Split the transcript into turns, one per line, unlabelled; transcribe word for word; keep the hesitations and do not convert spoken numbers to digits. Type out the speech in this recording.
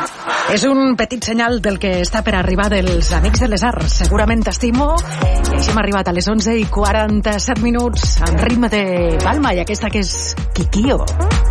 És un petit senyal del que està per arribar dels Amics de les Arts. Segurament t'estimo. I així hem arribat a les onze i quaranta-set minuts amb ritme de Palma i aquesta que és Kikio.